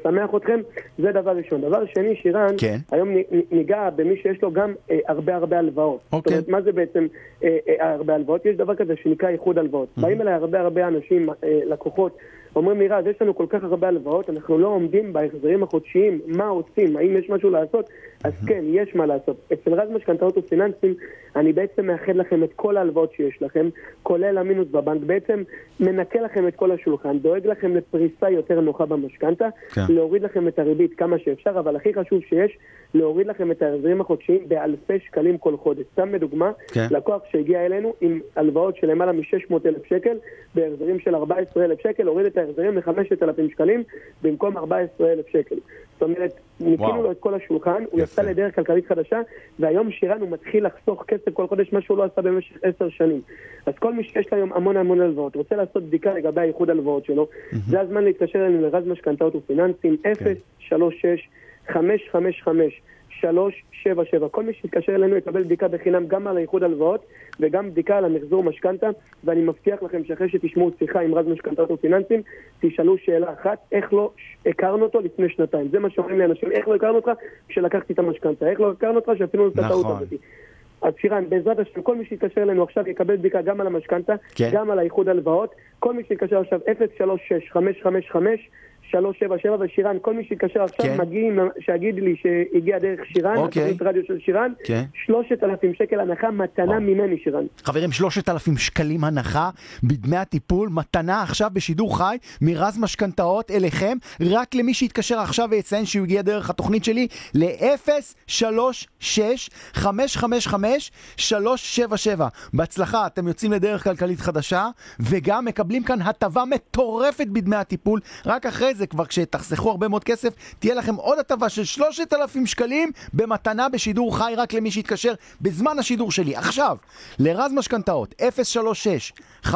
לשמח אתכם, זה דבר ראשון. דבר שני, שירן, כן. היום ניגע במי שיש לו גם הרבה הלוואות. זאת אומרת, מה זה בעצם הרבה הלוואות? יש דבר כזה שנקרא איחוד הלוואות. באים אליי הרבה אנשים, לקוחות, אומרים לי, רז, יש לנו כל כך הרבה הלוואות, אנחנו לא עומדים בהחזרים החודשיים, מה עושים? האם יש משהו לעשות? אז כן, יש מה לעשות. אצל רז משכנתאות ופיננסים, אני בעצם מאחד לכם את כל ההלוואות שיש לכם, כולל המינוס בבנק, בעצם מנקה לכם את כל השולחן, דואג לכם לפריסה יותר נוחה במשכנתה, להוריד לכם את הריבית כמה שאפשר, אבל הכי חשוב שיש, להוריד לכם את ההחזרים החודשיים באלפי שקלים כל חודש. סתם מדוגמה, לקוח שהגיע אלינו עם הלוואות של למעלה מ-600,000 שקל, בהחזרים של 14,000 שקל, הוריד את ההחזרים ל-5,000 שקלים, במקום 14,000 שקל. זאת אומרת, ניקינו לו את כל השולחן, הוא יצא לדרך כלכלית חדשה, והיום שירן הוא מתחיל לחסוך כסף כל חודש, מה שהוא לא עשה במשך 10 שנים. אז כל מי שיש לה היום המון הלוואות, רוצה לעשות בדיקה לגבי האיחוד הלוואות שלו, זה הזמן להתקשר אלינו לרז משכנתאות ופיננסים, 036-555-377. כל מי שיתקשר אלינו יקבל בדיקה בחינם גם על האיחוד הלוואות וגם בדיקה על המחזור משכנתה, ואני מבטיח לכם שאחרי שתשמעו שיחה עם רז משכנתאות ופיננסים, תשאלו שאלה אחת, איך לא הכרנו אותו לפני 2 זה מה שאומרים לאנשים, איך לא הכרנו אותך כשלקחתי את המשכנתה, איך לא הכרנו אותך שאפילו את הטעות הזאת. אז שירן, בעזרת השם, כל מי שיתקשר אלינו עכשיו יקבל בדיקה גם על המשכנתה, גם על האיחוד הלוואות, כל מי שיתקשר עכשיו 036-555-377, ושירן, כל מי שיתקשר עכשיו שיגיד לי שהגיע דרך שירן, התוכנית רדיו של שירן, 3,000 שקל הנחה, מתנה ממני שירן. חברים, 3,000 שקלים הנחה בדמי הטיפול, מתנה עכשיו בשידור חי מרז משכנתאות אליכם, רק למי שיתקשר עכשיו ויציין שהוא הגיע דרך התוכנית שלי ל-036-555-377. בהצלחה, אתם יוצאים לדרך כלכלית חדשה, וגם מקבלים כאן הטבה מטורפת בדמי הטיפול. רק אחרי זה, כבר כשתחסכו הרבה מאוד כסף, תהיה לכם עוד הטבה של 3,000 שקלים במתנה בשידור חי רק למי שיתקשר בזמן השידור שלי. עכשיו, לרז משכנתאות, 036-555-377,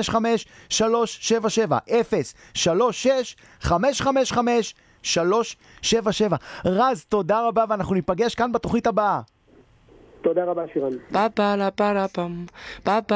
036-555-377. רז, תודה רבה, ואנחנו ניפגש כאן בתוכנית הבאה. תודה רבה, שירן.